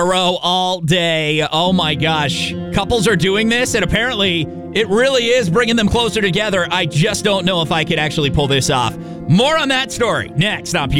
row all day. Oh my gosh. Couples are doing this, and apparently it really is bringing them closer together. I just don't know if I could actually pull this off. More on that story next on